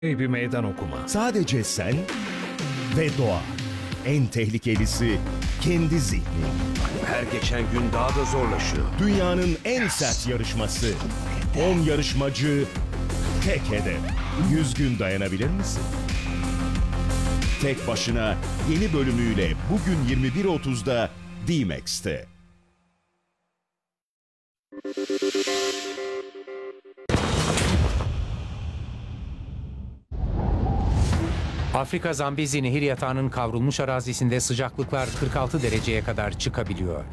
Bir meydan okuma. Sadece sen ve doğa. En tehlikelisi kendi zihnin. Her geçen gün daha da zorlaşıyor. Dünyanın en sert yarışması. 10 yarışmacı, tek hedef. 100 gün dayanabilir misin? Tek başına yeni bölümüyle bugün 21.30'da D-Max'te. Afrika Zambezi nehir yatağının kavrulmuş arazisinde sıcaklıklar 46 dereceye kadar çıkabiliyor.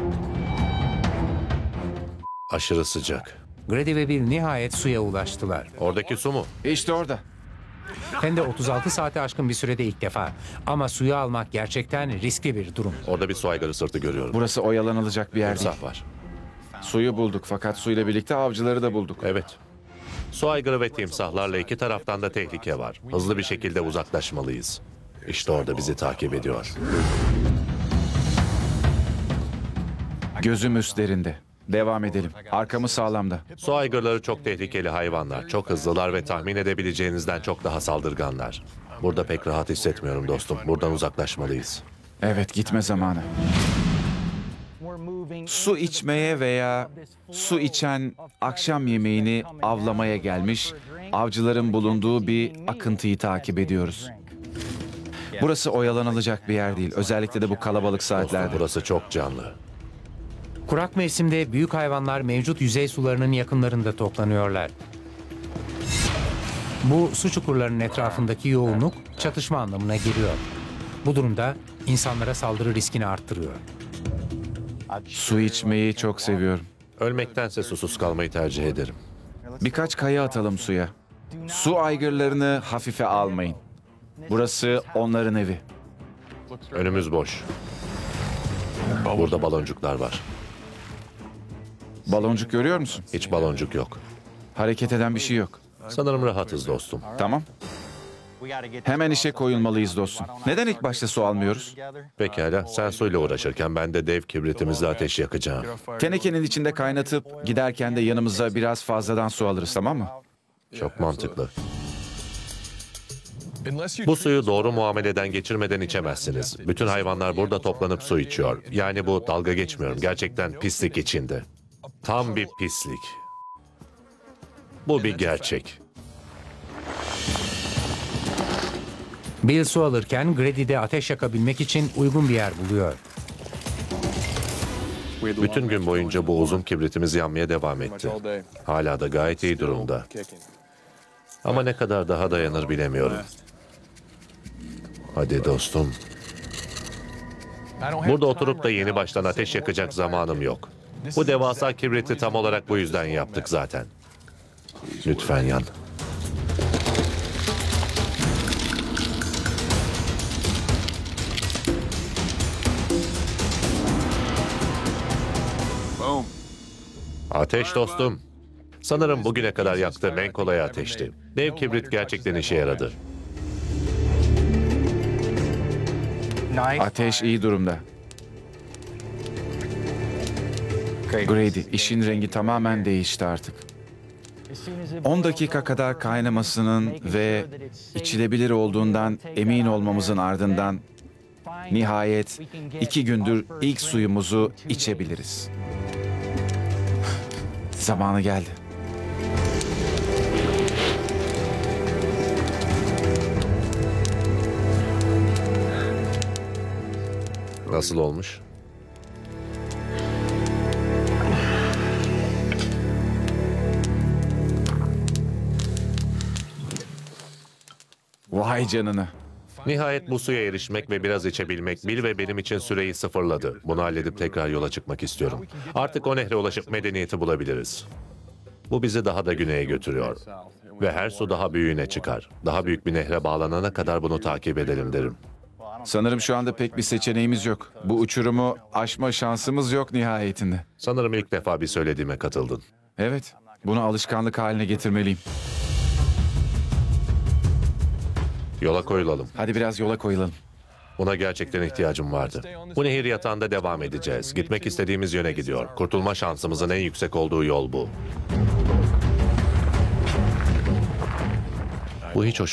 Aşırı sıcak. Grady ve Bill nihayet suya ulaştılar. Oradaki su mu? İşte orada. Hem de 36 saate aşkın bir sürede ilk defa. Ama suyu almak gerçekten riskli bir durum. Orada bir su aygırı sırtı görüyorum. Burası oyalanılacak bir yer değil. Timsah var. Suyu bulduk fakat suyla birlikte avcıları da bulduk. Evet. Su aygırı ve timsahlarla iki taraftan da tehlike var. Hızlı bir şekilde uzaklaşmalıyız. İşte orada bizi takip ediyor. Gözüm üstlerinde. Devam edelim. Arkamız sağlamda. Su aygırları çok tehlikeli hayvanlar. Çok hızlılar ve tahmin edebileceğinizden çok daha saldırganlar. Burada pek rahat hissetmiyorum dostum. Buradan uzaklaşmalıyız. Evet, gitme zamanı. Su içmeye veya su içen akşam yemeğini avlamaya gelmiş avcıların bulunduğu bir akıntıyı takip ediyoruz. Burası oyalanılacak bir yer değil. Özellikle de bu kalabalık Dostum, saatlerde. burası çok canlı. Kurak mevsimde büyük hayvanlar mevcut yüzey sularının yakınlarında toplanıyorlar. Bu su çukurlarının etrafındaki yoğunluk çatışma anlamına geliyor. Bu durumda insanlara saldırı riskini arttırıyor. Su içmeyi çok seviyorum. Ölmektense susuz kalmayı tercih ederim. Birkaç kaya atalım suya. Su aygırlarını hafife almayın. Burası onların evi. Önümüz boş. Burada baloncuklar var. Baloncuk görüyor musun? Hiç baloncuk yok. Hareket eden bir şey yok. Sanırım rahatız dostum. Tamam. Hemen işe koyulmalıyız dostum. Neden ilk başta su almıyoruz? Pekala, sen suyla uğraşırken ben de dev kibritimizle ateş yakacağım. Tenekenin içinde kaynatıp giderken de yanımıza biraz fazladan su alırız, tamam mı? Çok mantıklı. Bu suyu doğru muameleden geçirmeden içemezsiniz. Bütün hayvanlar burada toplanıp su içiyor. Yani bu dalga geçmiyorum. Gerçekten pislik içinde. Tam bir pislik. Bu bir gerçek. Bill su alırken Grady de ateş yakabilmek için uygun bir yer buluyor. Bütün gün boyunca bu uzun kibritimiz yanmaya devam etti. Hala da gayet iyi durumda. Ama ne kadar daha dayanır bilemiyorum. Hadi dostum. Burada oturup da yeni baştan ateş yakacak zamanım yok. Bu devasa kibriti tam olarak bu yüzden yaptık zaten. Lütfen yan. Ateş dostum. Sanırım bugüne kadar yaktığım en kolay ateşti. Dev kibrit gerçekten işe yaradı. Ateş iyi durumda. Grady, işin rengi tamamen değişti artık. 10 dakika kadar kaynamasının ve içilebilir olduğundan emin olmamızın ardından nihayet 2 gündür ilk suyumuzu içebiliriz. Zamanı geldi. Nasıl olmuş? Vay canına. Nihayet bu suya erişmek ve biraz içebilmek Bill ve benim için süreyi sıfırladı. Bunu halledip tekrar yola çıkmak istiyorum. Artık o nehre ulaşıp medeniyeti bulabiliriz. Bu bizi daha da güneye götürüyor. Ve her su daha büyüğüne çıkar. Daha büyük bir nehre bağlanana kadar bunu takip edelim derim. Sanırım şu anda pek bir seçeneğimiz yok. Bu uçurumu aşma şansımız yok nihayetinde. Sanırım ilk defa bir söylediğime katıldın. Evet, bunu alışkanlık haline getirmeliyim. Yola koyulalım. Hadi biraz yola koyulalım. Buna gerçekten ihtiyacım vardı. Bu nehir yatağında devam edeceğiz. Gitmek istediğimiz yöne gidiyor. Kurtulma şansımızın en yüksek olduğu yol bu. Bu hiç hoş